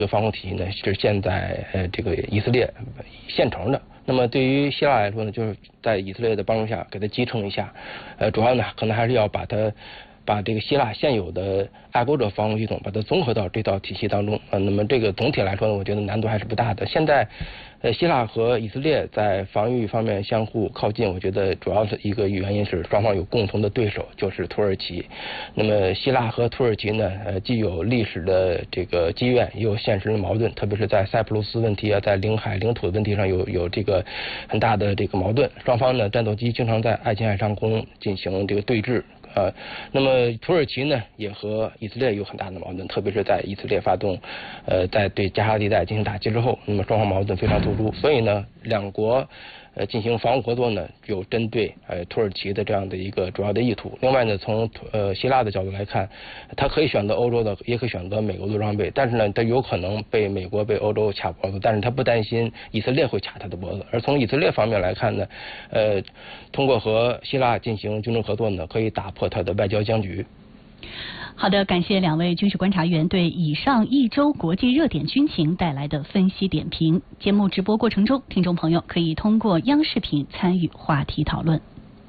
这个防空体系呢是建在这个以色列现成的。那么对于希腊来说呢，就是在以色列的帮助下给它集成一下，主要呢可能还是要把这个希腊现有的爱国者防空系统把它综合到这套体系当中那么这个总体来说呢，我觉得难度还是不大的。现在希腊和以色列在防御方面相互靠近，我觉得主要的一个原因是双方有共同的对手，就是土耳其。那么希腊和土耳其呢，既有历史的这个积怨，也有现实的矛盾，特别是在塞浦路斯问题在领海领土的问题上有这个很大的这个矛盾。双方呢，战斗机经常在爱琴海上空进行这个对峙。那么土耳其呢，也和以色列有很大的矛盾，特别是在以色列发动在对加沙地带进行打击之后，那么双方矛盾非常突出，所以呢，两国进行防务合作呢，有针对土耳其的这样的一个主要的意图。另外呢，从希腊的角度来看，它可以选择欧洲的，也可以选择美国的装备，但是呢，它有可能被美国被欧洲卡脖子，但是它不担心以色列会卡它的脖子。而从以色列方面来看呢，通过和希腊进行军事合作呢，可以打破它的外交僵局。 好的，感谢两位军事观察员对以上一周国际热点军情带来的分析点评。节目直播过程中，听众朋友可以通过央视频参与话题讨论。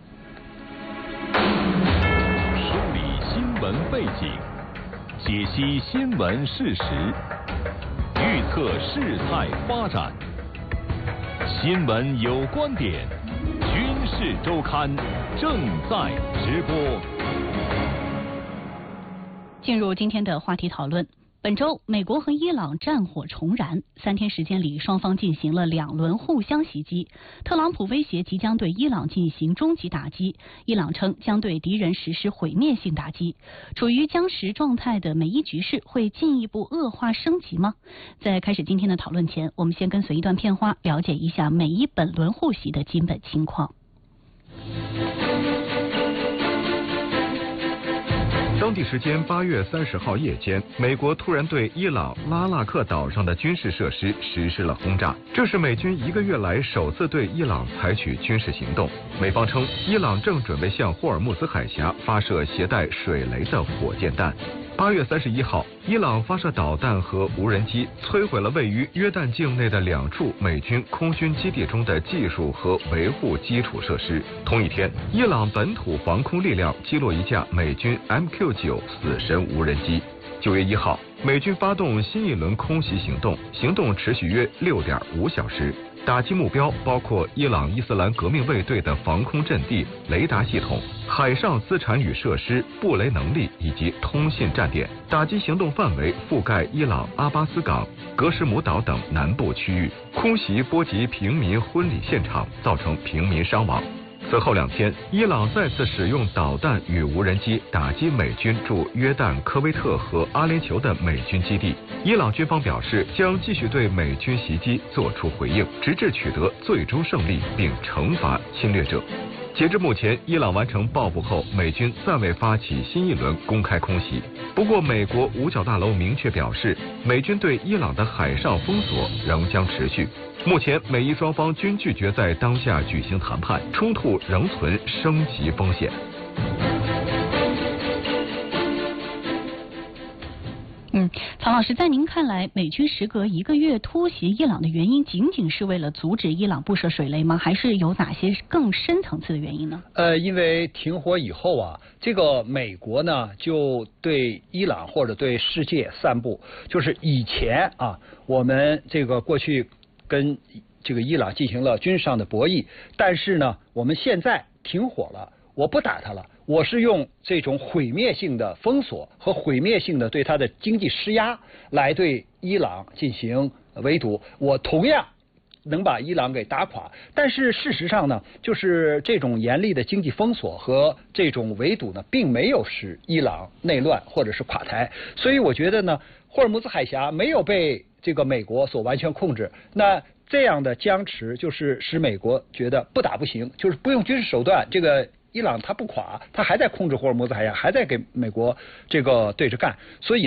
梳理新闻背景，解析新闻事实，预测事态发展。新闻有观点，军事周刊正在直播。 进入今天的话题讨论。本周，美国和伊朗战火重燃，3天时间里，双方进行了2轮互相袭击。特朗普威胁即将对伊朗进行终极打击，伊朗称将对敌人实施毁灭性打击。处于僵持状态的美伊局势会进一步恶化升级吗？在开始今天的讨论前，我们先跟随一段片花，了解一下美伊本轮互袭的基本情况。 当地时间8月30号夜间，美国突然对伊朗拉纳克岛上的军事设施实施了轰炸，这是美军1个月来首次对伊朗采取军事行动。美方称，伊朗正准备向霍尔木兹海峡发射携带水雷的火箭弹。8月31号，伊朗发射导弹和无人机，摧毁了位于约旦境内的2处美军空军基地中的技术和维护基础设施。同一天，伊朗本土防空力量击落一架美军 MQ-9死神无人机。9月1号，美军发动新一轮空袭行动，行动持续约6.5小时。打击目标包括伊朗伊斯兰革命卫队的防空阵地、雷达系统、海上资产与设施、布雷能力以及通信站点。打击行动范围覆盖伊朗阿巴斯港、格什姆岛等南部区域。空袭波及平民婚礼现场，造成平民伤亡。此后2天，伊朗再次使用导弹与无人机打击美军驻约旦、科威特和阿联酋的美军基地。伊朗军方表示，将继续对美军袭击作出回应，直至取得最终胜利并惩罚侵略者。截至目前，伊朗完成报复后，美军暂未发起新一轮公开空袭。不过，美国五角大楼明确表示，美军对伊朗的海上封锁仍将持续。目前，美伊双方均拒绝在当下举行谈判，冲突仍存升级风险。 曹老师，在您看来，美军时隔1个月突袭伊朗的原因，仅仅是为了阻止伊朗布设水雷吗？还是有哪些更深层次的原因呢？ 因为停火以后啊，这个美国呢就对伊朗或者对世界散布，就是以前啊，我们这个过去跟这个伊朗进行了军事上的博弈，但是呢，我们现在停火了，我不打它了。我是用这种毁灭性的封锁和毁灭性的对它的经济施压来对伊朗进行围堵，我同样能把伊朗给打垮。但是事实上呢，就是这种严厉的经济封锁和这种围堵呢，并没有使伊朗内乱或者是垮台。所以我觉得呢，霍尔木兹海峡没有被这个美国所完全控制。那这样的僵持就是使美国觉得不打不行，就是不用军事手段，这个伊朗他不垮，他还在控制霍尔木兹海峡，还在给美国这个对着干。所以呢，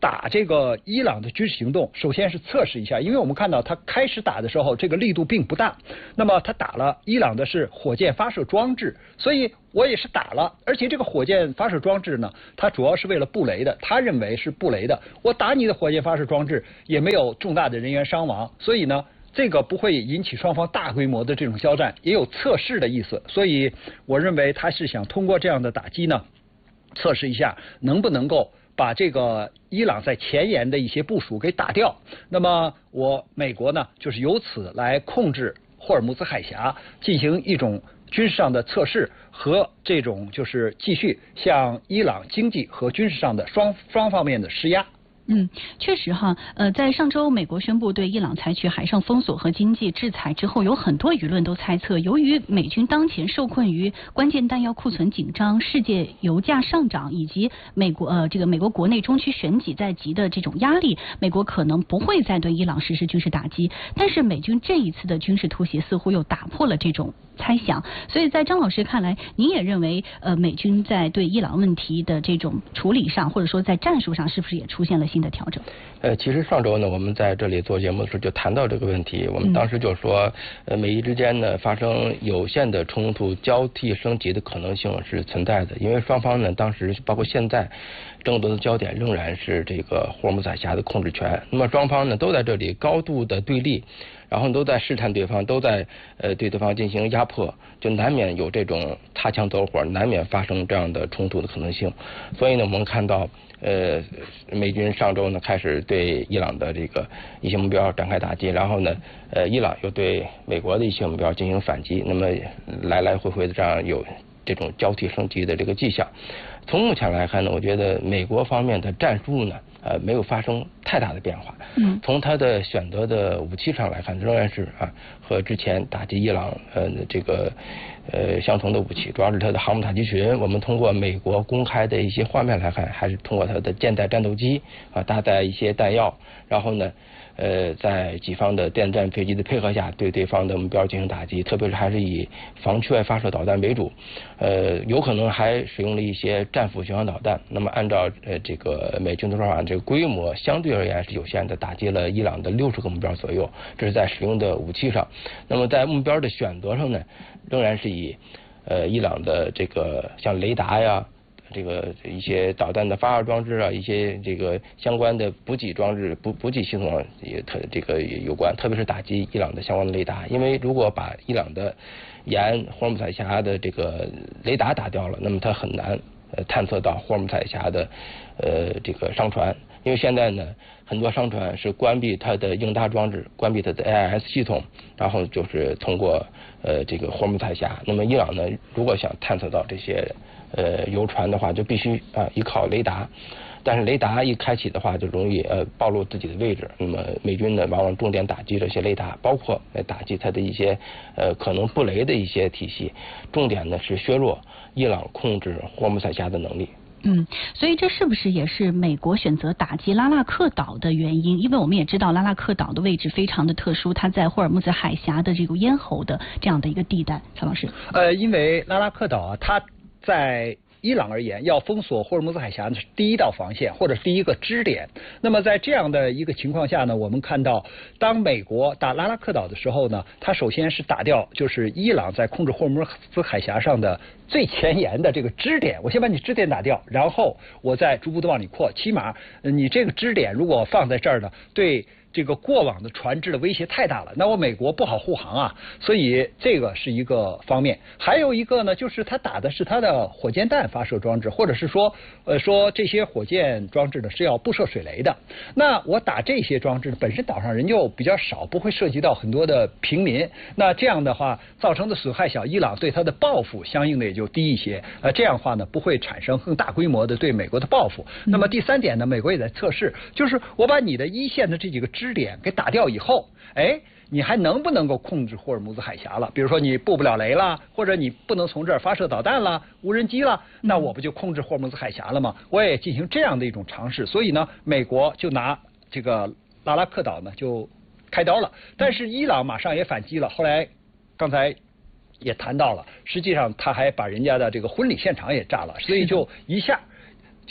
打这个伊朗的军事行动，首先是测试一下，因为我们看到他开始打的时候，这个力度并不大。那么他打了伊朗的是火箭发射装置，所以我也是打了，而且这个火箭发射装置呢，它主要是为了布雷的，他认为是布雷的。我打你的火箭发射装置也没有重大的人员伤亡，所以呢，这个不会引起双方大规模的这种交战，也有测试的意思。所以我认为他是想通过这样的打击呢，测试一下能不能够把这个伊朗在前沿的一些部署给打掉。那么美国呢，就是由此来控制霍尔木兹海峡，进行一种军事上的测试和这种就是继续向伊朗经济和军事上的双方面的施压。 确实哈，在上周美国宣布对伊朗采取海上封锁和经济制裁之后，有很多舆论都猜测，由于美军当前受困于关键弹药库存紧张、世界油价上涨以及美国国内中区选举在即的这种压力，美国可能不会再对伊朗实施军事打击。但是美军这一次的军事突袭似乎又打破了这种猜想，所以在张老师看来，您也认为美军在对伊朗问题的这种处理上，或者说在战术上，是不是也出现了新的调整？ 其实上周呢，我们在这里做节目的时候就谈到这个问题。我们当时就说，美伊之间呢发生有限的冲突，交替升级的可能性是存在的。因为双方呢，当时包括现在，争夺的焦点仍然是这个霍尔木兹海峡的控制权。那么双方呢都在这里高度的对立，然后都在试探对方，都在对对方进行压迫，就难免有这种擦枪走火，难免发生这样的冲突的可能性。所以呢，我们看到美军上周呢开始对伊朗的这个一些目标展开打击，然后呢伊朗又对美国的一些目标进行反击，那么来来回回的这样有这种交替升级的这个迹象。从目前来看呢，我觉得美国方面的战术呢没有发生太大的变化。从他的选择的武器上来看，仍然是和之前打击伊朗这个相同的武器，主要是他的航母打击群。我们通过美国公开的一些画面来看，还是通过他的舰载战斗机搭载一些弹药，然后呢在己方的电战飞机的配合下，对对方的目标进行打击，特别是还是以防区外发射导弹为主，有可能还使用了一些战斧巡航导弹。那么按照这个美军的说法，这个规模相对而言是有限的，打击了伊朗的60个目标左右，这是在使用的武器上。那么在目标的选择上呢，仍然是以伊朗的这个像雷达呀，这个一些导弹的发射装置啊，一些这个相关的补给装置、补给系统也这个有关，特别是打击伊朗的相关的雷达。因为如果把伊朗的沿霍尔木兹海峡的这个雷达打掉了，那么它很难探测到霍尔木兹海峡的这个商船。因为现在呢，很多商船是关闭它的应答装置，关闭它的 AIS 系统，然后就是通过这个霍尔木兹海峡。那么伊朗呢，如果想探测到这些油船的话，就必须依靠雷达。但是雷达一开启的话，就容易暴露自己的位置。那么美军呢，往往重点打击这些雷达，包括打击它的一些可能布雷的一些体系。重点呢是削弱伊朗控制霍尔木兹海峡的能力。 所以这是不是也是美国选择打击拉拉克岛的原因？因为我们也知道拉拉克岛的位置非常的特殊，它在霍尔木兹海峡的这个咽喉的这样的一个地带。曹老师， 因为拉拉克岛它在伊朗而言，要封锁霍尔木兹海峡是第一道防线，或者是第一个支点。那么在这样的一个情况下呢，我们看到，当美国打拉拉克岛的时候呢，它首先是打掉就是伊朗在控制霍尔木兹海峡上的最前沿的这个支点。我先把你支点打掉，然后我再逐步的往里扩。起码你这个支点如果放在这儿呢，对这个过往的船只的威胁太大了，那我美国不好护航啊，所以这个是一个方面。还有一个呢，就是他打的是他的火箭弹发射装置，或者是说这些火箭装置呢是要布设水雷的。那我打这些装置本身岛上人就比较少，不会涉及到很多的平民，那这样的话造成的损害小，伊朗对他的报复相应的也就低一些。这样的话呢，不会产生更大规模的对美国的报复。那么第三点呢，美国也在测试，就是我把你的一线的这几个支点给打掉以后，你还能不能够控制霍尔木兹海峡了？比如说你布不了雷了，或者你不能从这儿发射导弹了、无人机了，那我不就控制霍尔木兹海峡了吗？我也进行这样的一种尝试，所以呢，美国就拿这个拉拉克岛呢就开刀了。但是伊朗马上也反击了，后来刚才也谈到了，实际上他还把人家的这个婚礼现场也炸了，所以就一下就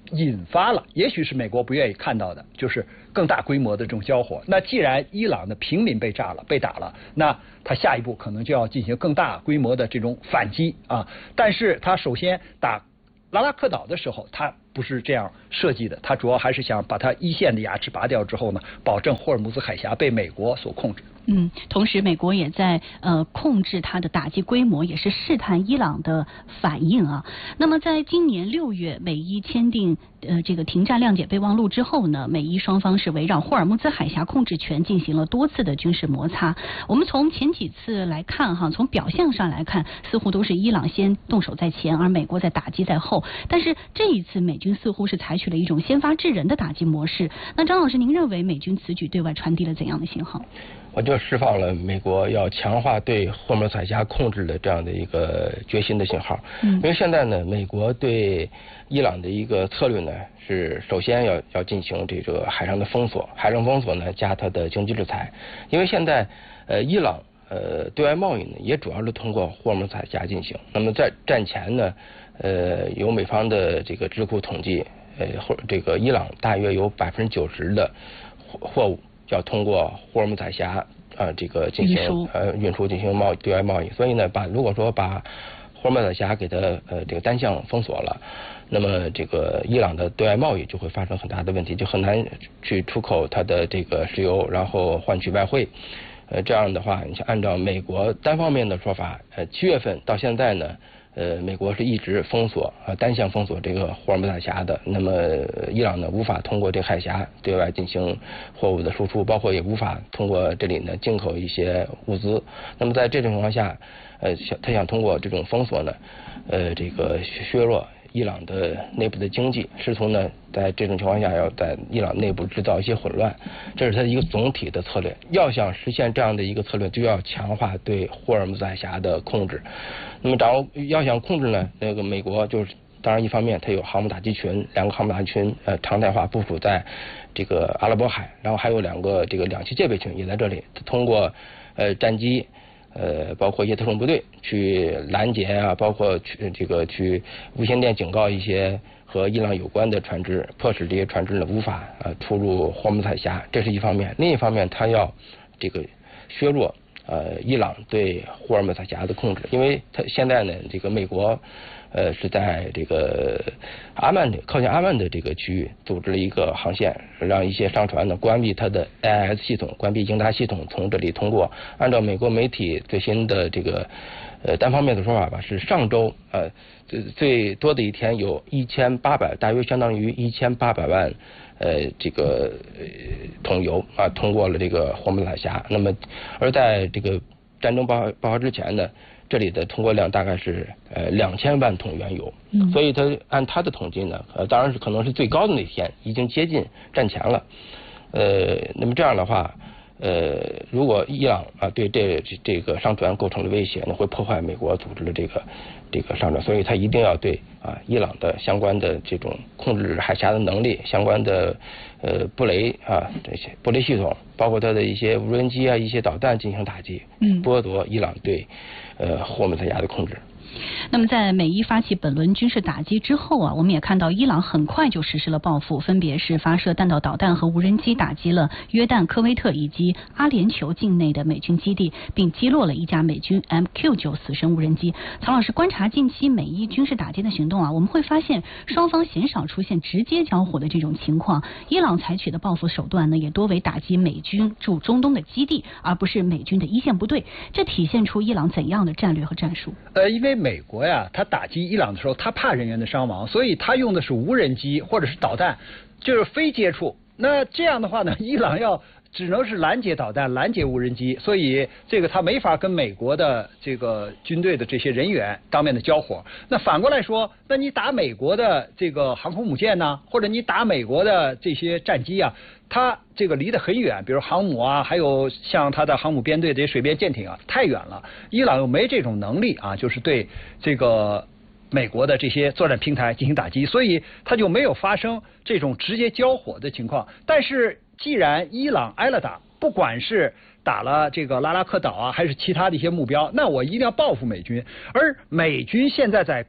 引发了，也许是美国不愿意看到的，就是更大规模的这种交火。那既然伊朗的平民被炸了、被打了，那他下一步可能就要进行更大规模的这种反击啊。但是他首先打拉拉克岛的时候，他不是这样设计的，他主要还是想把他一线的牙齿拔掉之后呢，保证霍尔木兹海峡被美国所控制。 同时美国也在控制它的打击规模，也是试探伊朗的反应啊。那么在今年6月，美伊签订这个停战谅解备忘录之后呢，美伊双方是围绕霍尔木兹海峡控制权进行了多次的军事摩擦。我们从前几次来看哈，从表象上来看，似乎都是伊朗先动手在前，而美国在打击在后。但是这一次美军似乎是采取了一种先发制人的打击模式。那张老师，您认为美军此举对外传递了怎样的信号？ 我就释放了美国要强化对霍尔木兹海峡控制的这样的一个决心的信号。因为现在呢，美国对伊朗的一个策略呢，是首先要进行这个海上的封锁，海上封锁呢加它的经济制裁。因为现在伊朗对外贸易呢也主要是通过霍尔木兹海峡进行。那么在战前呢，由美方的这个智库统计，这个伊朗大约有90%的货物要通过霍尔木兹海峡这个进行运输进行对外贸易。所以呢，如果说把霍尔木兹海峡给它这个单向封锁了，那么这个伊朗的对外贸易就会发生很大的问题，就很难去出口它的这个石油，然后换取外汇。这样的话，你像按照美国单方面的说法，7月份到现在呢，美国是一直封锁单向封锁这个霍尔木兹海峡的。那么伊朗呢无法通过这个海峡对外进行货物的输出，包括也无法通过这里呢进口一些物资。那么在这种情况下，他想通过这种封锁呢，这个削弱伊朗的内部的经济，试图呢在这种情况下要在伊朗内部制造一些混乱，这是他一个总体的策略。要想实现这样的一个策略，就要强化对霍尔木兹海峡的控制。那么要想控制呢，那个美国就是当然一方面它有航母打击群，2个航母打击群常态化部署在这个阿拉伯海，然后还有2个这个两栖戒备群也在这里，通过战机包括一些特种部队去拦截啊，包括去无线电警告一些和伊朗有关的船只，迫使这些船只呢无法出入霍尔木兹海峡，这是一方面。另一方面，他要这个削弱伊朗对霍尔木兹海峡的控制，因为他现在呢，这个美国是在这个靠近阿曼的这个区域组织了一个航线，让一些商船呢关闭它的 AIS 系统，关闭应答系统，从这里通过。按照美国媒体最新的这个单方面的说法吧，是上周最多的一天有1800，大约相当于1800万这个桶油通过了这个霍尔木兹海峡。那么而在这个战争爆发之前呢，这里的通过量大概是2000万桶原油。所以他按他的统计呢，当然是可能是最高的那天，已经接近战前了。那么这样的话，如果伊朗对这个商船构成了威胁呢，会破坏美国组织的这个商船，所以他一定要对伊朗的相关的这种控制海峡的能力，相关的布雷这些布雷系统，包括它的一些无人机一些导弹进行打击，剥夺伊朗对霍尔木兹海峡的控制。 那么在美伊发起本轮军事打击之后我们也看到伊朗很快就实施了报复，分别是发射弹道导弹和无人机打击了约旦、科威特以及阿联酋境内的美军基地，并击落了一架美军 MQ-9死神无人机。曹老师，观察近期美伊军事打击的行动我们会发现双方鲜少出现直接交火的这种情况。伊朗采取的报复手段呢，也多为打击美军驻中东的基地，而不是美军的一线部队。这体现出伊朗怎样的战略和战术？ 因为美国呀，他打击伊朗的时候，他怕人员的伤亡，所以他用的是无人机或者是导弹，就是非接触。那这样的话呢，伊朗只能是拦截导弹、拦截无人机，所以这个他没法跟美国的这个军队的这些人员当面的交火。那反过来说，那你打美国的这个航空母舰呢，或者你打美国的这些战机它这个离得很远，比如航母还有像它的航母编队这些水边舰艇太远了。伊朗又没这种能力就是对这个美国的这些作战平台进行打击，所以它就没有发生这种直接交火的情况。但是既然伊朗挨了打，不管是打了这个拉拉克岛还是其他的一些目标，那我一定要报复美军。而美军现在在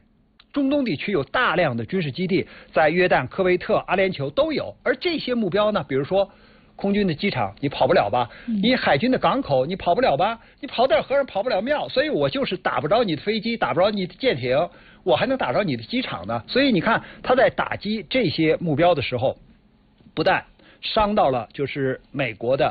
中东地区有大量的军事基地，在约旦、科威特、阿联酋都有。而这些目标呢，比如说空军的机场，你跑不了吧？你海军的港口，你跑不了吧？你跑点和尚跑不了庙。所以我就是打不着你的飞机，打不着你的舰艇，我还能打着你的机场呢。所以你看，他在打击这些目标的时候，不但伤到了就是美国的